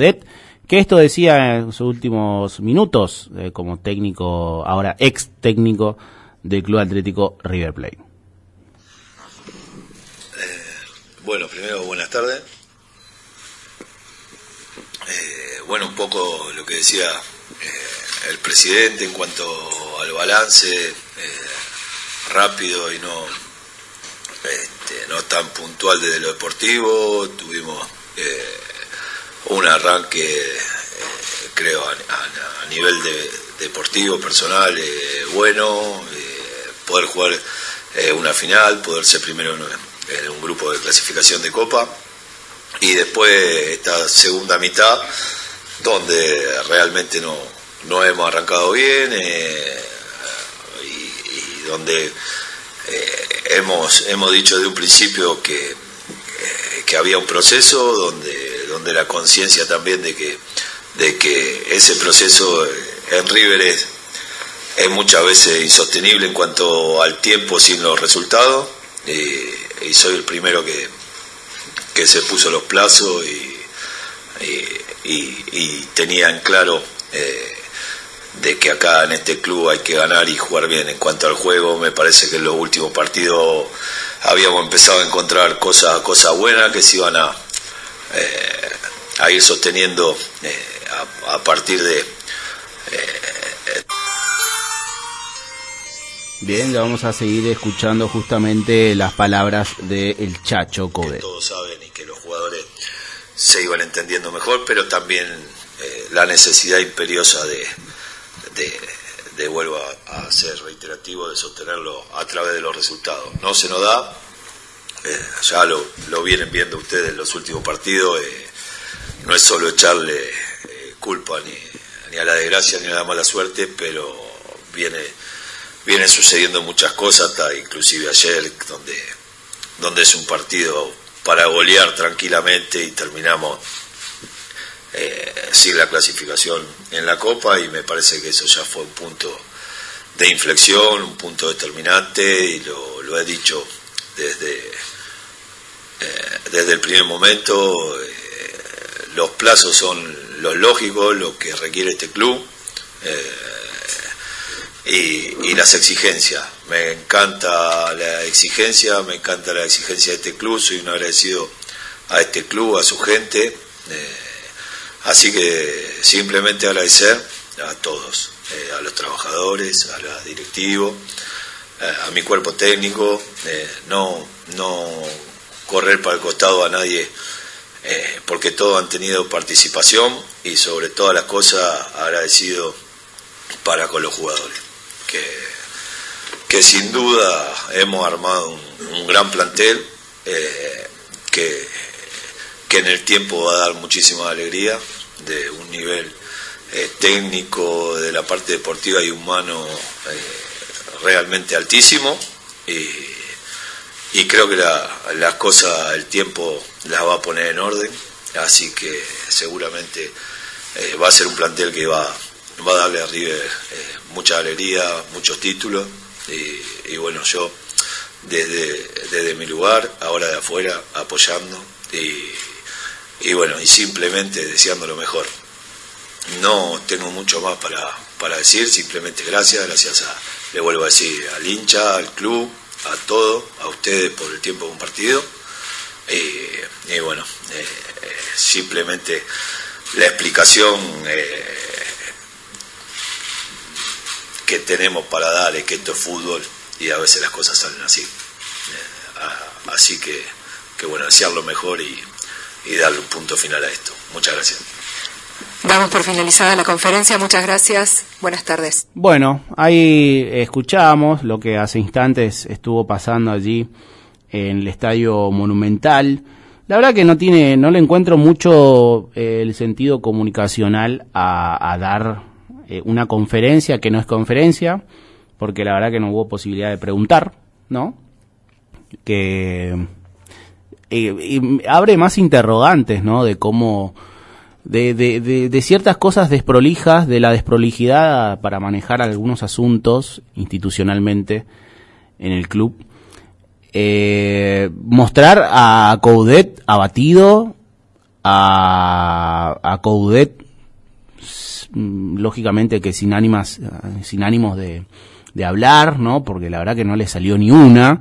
Coudet, que esto decía en sus últimos minutos como técnico, ahora ex técnico del Club Atlético River Plate. Bueno, primero buenas tardes. Bueno, un poco lo que decía el presidente en cuanto al balance, rápido y no tan puntual desde lo deportivo. Tuvimos un arranque, creo, a nivel deportivo, personal, bueno, poder jugar una final, poder ser primero en un grupo de clasificación de Copa, y después esta segunda mitad donde realmente no hemos arrancado bien, y donde hemos dicho desde un principio que había un proceso donde la conciencia también de que ese proceso en River es muchas veces insostenible en cuanto al tiempo sin los resultados, y soy el primero que se puso los plazos y tenía en claro de que acá en este club hay que ganar y jugar bien. En cuanto al juego, me parece que en los últimos partidos habíamos empezado a encontrar cosas buenas que se iban a ir sosteniendo a partir de... Bien, ya vamos a seguir escuchando justamente las palabras del Chacho Coudet. Todos saben y que los jugadores se iban entendiendo mejor, pero también la necesidad imperiosa de vuelvo a ser reiterativo, de sostenerlo a través de los resultados. No se nos da, ya lo vienen viendo ustedes en los últimos partidos, no es solo echarle culpa ni a la desgracia ni a la mala suerte, pero vienen sucediendo muchas cosas, hasta inclusive ayer, donde es un partido para golear tranquilamente y terminamos sin la clasificación en la Copa, y me parece que eso ya fue un punto de inflexión, un punto determinante, y lo he dicho desde el primer momento. Los plazos son los lógicos, lo que requiere este club, y las exigencias. Me encanta la exigencia de este club, soy un agradecido a este club, a su gente, así que simplemente agradecer a todos, a los trabajadores, a los directivos, a mi cuerpo técnico, no correr para el costado a nadie, porque todos han tenido participación, y sobre todas las cosas agradecido para con los jugadores, que sin duda hemos armado un gran plantel, que en el tiempo va a dar muchísima alegría, de un nivel técnico, de la parte deportiva y humano realmente altísimo, y creo que las cosas el tiempo las va a poner en orden, así que seguramente va a ser un plantel que va a darle a River mucha alegría, muchos títulos, y bueno, yo desde mi lugar, ahora de afuera, apoyando, y bueno, y simplemente deseando lo mejor. No tengo mucho más para decir, simplemente gracias le vuelvo a decir al hincha, al club, a todos, a ustedes por el tiempo compartido, y bueno, simplemente la explicación que tenemos para dar es que esto es fútbol y a veces las cosas salen así, así que bueno, desear lo mejor y darle un punto final a esto. Muchas gracias. Damos por finalizada la conferencia, muchas gracias, buenas tardes. Bueno, ahí escuchábamos lo que hace instantes estuvo pasando allí en el Estadio Monumental. La verdad que no le encuentro mucho el sentido comunicacional a dar una conferencia que no es conferencia, porque la verdad que no hubo posibilidad de preguntar, ¿no? Que abre más interrogantes, ¿no? De cómo de ciertas cosas desprolijas, de la desprolijidad para manejar algunos asuntos institucionalmente en el club. Mostrar a Coudet abatido, a Coudet, lógicamente que sin ánimos de hablar, ¿no? Porque la verdad que no le salió ni una,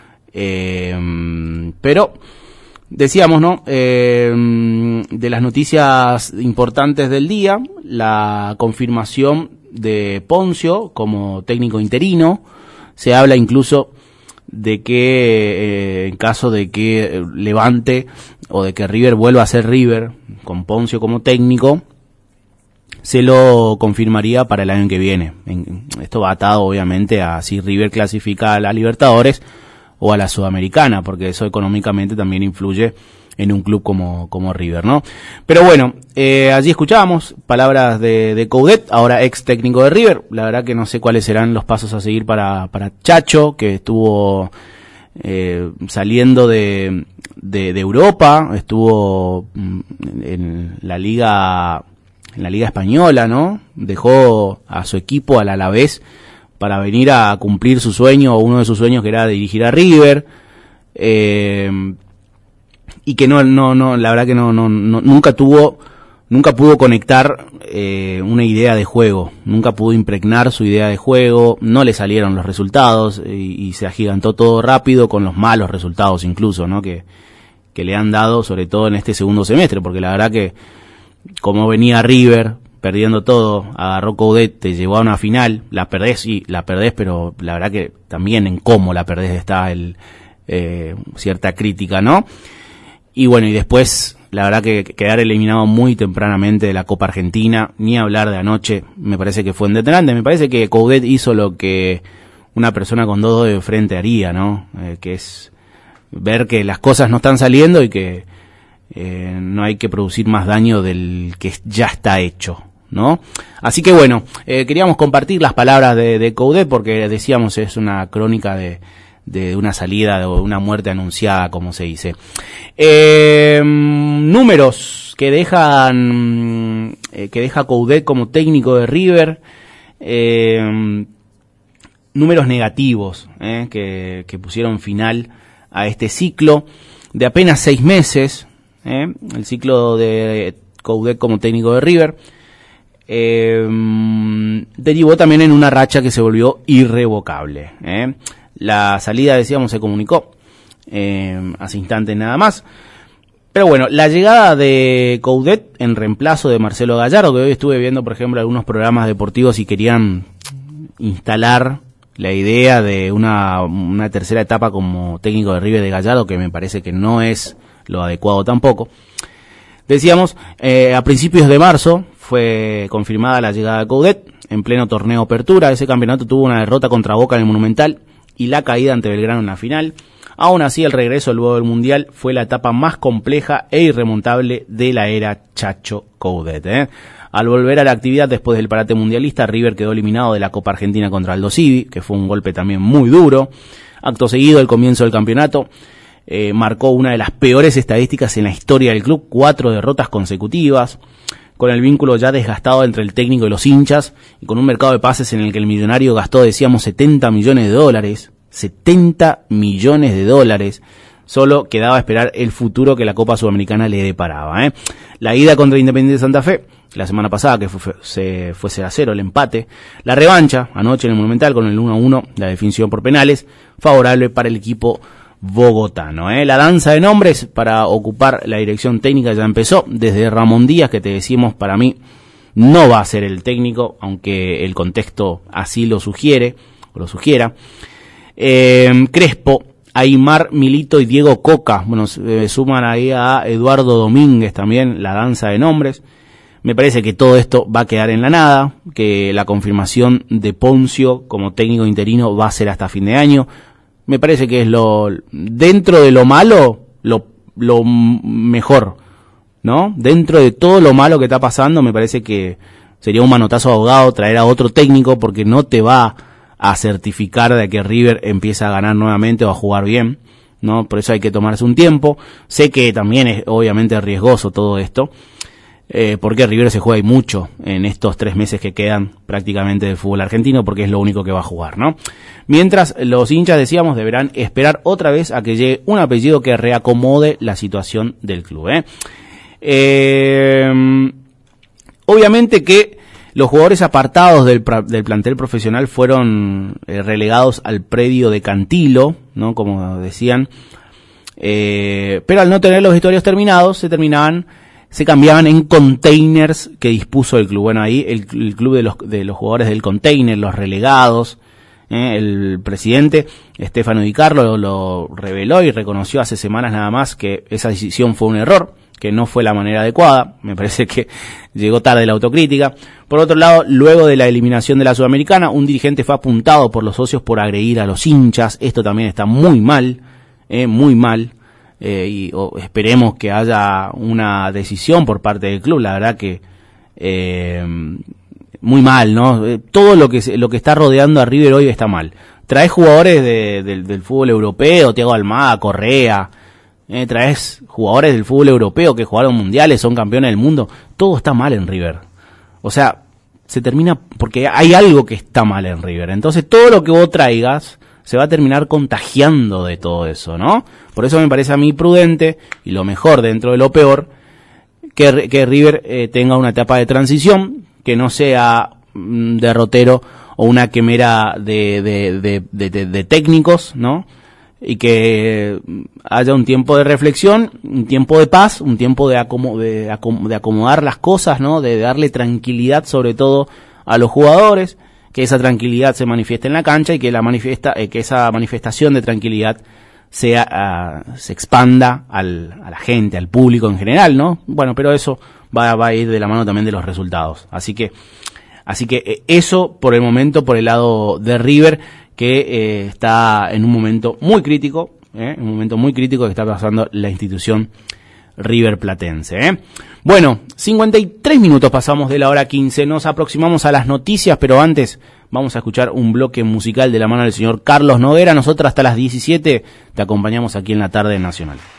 pero decíamos, ¿no? De las noticias importantes del día, la confirmación de Ponzio como técnico interino. Se habla incluso de que en caso de que levante o de que River vuelva a ser River con Ponzio como técnico, se lo confirmaría para el año que viene. Esto va atado obviamente a si River clasifica a la Libertadores o a la Sudamericana, porque eso económicamente también influye en un club como River, ¿no? Pero bueno, allí escuchábamos palabras de Coudet, ahora ex técnico de River. La verdad que no sé cuáles serán los pasos a seguir para Chacho, que estuvo saliendo de Europa, estuvo en la Liga Española, ¿no? Dejó a su equipo, al Alavés, para venir a cumplir su sueño, o uno de sus sueños, que era dirigir a River. Y que no, la verdad que nunca pudo conectar una idea de juego, nunca pudo impregnar su idea de juego, no le salieron los resultados y se agigantó todo rápido con los malos resultados incluso, ¿no? Que le han dado, sobre todo en este segundo semestre, porque la verdad que como venía River perdiendo todo, agarró Coudet, te llevó a una final, la perdés, pero la verdad que también en cómo la perdés está cierta crítica, ¿no? Y bueno, y después, la verdad que quedar eliminado muy tempranamente de la Copa Argentina, ni hablar de anoche, me parece que fue un detonante. Me parece que Coudet hizo lo que una persona con 2 dedos de frente haría, ¿no? Que es ver que las cosas no están saliendo y que no hay que producir más daño del que ya está hecho, ¿no? Así que bueno, queríamos compartir las palabras de Coudet, porque decíamos es una crónica de una salida o una muerte anunciada, como se dice. Números que deja Coudet como técnico de River, números negativos que pusieron final a este ciclo de apenas 6 meses, el ciclo de Coudet como técnico de River. Derivó también en una racha que se volvió irrevocable. La salida, decíamos, se comunicó hace instantes nada más. Pero bueno, la llegada de Coudet en reemplazo de Marcelo Gallardo, que hoy estuve viendo, por ejemplo, algunos programas deportivos y querían instalar la idea de una tercera etapa como técnico de River de Gallardo, que me parece que no es lo adecuado tampoco. Decíamos, a principios de marzo fue confirmada la llegada de Coudet en pleno torneo Apertura. Ese campeonato tuvo una derrota contra Boca en el Monumental y la caída ante Belgrano en la final. Aún así, el regreso luego del Mundial fue la etapa más compleja e irremontable de la era Chacho Coudet. Al volver a la actividad después del parate mundialista, River quedó eliminado de la Copa Argentina contra Aldo Civi, que fue un golpe también muy duro. Acto seguido, el comienzo del campeonato marcó una de las peores estadísticas en la historia del club, 4 derrotas consecutivas, con el vínculo ya desgastado entre el técnico y los hinchas, y con un mercado de pases en el que el millonario gastó, decíamos, $70 millones. 70 millones de dólares. Solo quedaba esperar el futuro que la Copa Sudamericana le deparaba. La ida contra Independiente de Santa Fe la semana pasada, que fue 0-0 el empate. La revancha anoche en el Monumental con el 1-1, la definición por penales, favorable para el equipo bogotano. La danza de nombres para ocupar la dirección técnica ya empezó, desde Ramón Díaz, que te decimos, para mí no va a ser el técnico, aunque el contexto así lo sugiere o lo sugiera. Crespo, Aymar, Milito y Diego Coca, bueno, suman ahí a Eduardo Domínguez también, la danza de nombres. Me parece que todo esto va a quedar en la nada, que la confirmación de Ponzio como técnico interino va a ser hasta fin de año. Me parece que es dentro de lo malo, lo mejor, ¿no? Dentro de todo lo malo que está pasando, me parece que sería un manotazo ahogado traer a otro técnico, porque no te va a certificar de que River empieza a ganar nuevamente o a jugar bien, ¿no? Por eso hay que tomarse un tiempo. Sé que también es obviamente riesgoso todo esto, porque River se juega y mucho en estos 3 meses que quedan prácticamente del fútbol argentino, porque es lo único que va a jugar, ¿no? Mientras los hinchas, decíamos, deberán esperar otra vez a que llegue un apellido que reacomode la situación del club, Obviamente que los jugadores apartados del plantel profesional fueron relegados al predio de Cantilo, ¿no? Como decían, pero al no tener los vestuarios terminados, se cambiaban en containers que dispuso el club. Bueno, ahí el club de los jugadores del container, los relegados, el presidente Stefano Di Carlo lo reveló y reconoció hace semanas nada más que esa decisión fue un error, que no fue la manera adecuada. Me parece que llegó tarde la autocrítica. Por otro lado, luego de la eliminación de la Sudamericana, un dirigente fue apuntado por los socios por agredir a los hinchas. Esto también está muy mal, muy mal. Esperemos que haya una decisión por parte del club. La verdad que muy mal, ¿no? Todo lo que está rodeando a River hoy está mal. Traes jugadores del fútbol europeo, Thiago Almada, Correa, traes jugadores del fútbol europeo que jugaron mundiales, son campeones del mundo. Todo está mal en River. O sea, se termina porque hay algo que está mal en River. Entonces todo lo que vos traigas se va a terminar contagiando de todo eso, ¿no? Por eso me parece a mí prudente y lo mejor dentro de lo peor que River tenga una etapa de transición, que no sea un derrotero o una quemera de técnicos, ¿no? Y que haya un tiempo de reflexión, un tiempo de paz, un tiempo de acomodar las cosas, ¿no? De darle tranquilidad sobre todo a los jugadores, que esa tranquilidad se manifieste en la cancha y que que esa manifestación de tranquilidad se expanda a la gente, al público en general, ¿no? Bueno, pero eso va a ir de la mano también de los resultados. Así que eso por el momento, por el lado de River, que está en un momento muy crítico, que está pasando la institución River Platense. Bueno, 53 minutos pasamos de la hora 15, nos aproximamos a las noticias, pero antes vamos a escuchar un bloque musical de la mano del señor Carlos Noguera. Nosotros hasta las 17 te acompañamos aquí en la tarde Nacional.